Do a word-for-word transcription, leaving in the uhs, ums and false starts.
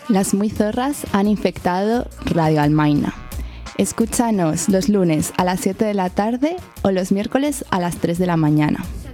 Las muy zorras han infectado Radio Almaina. Escúchanos los lunes a las siete de la tarde o los miércoles a las tres de la mañana.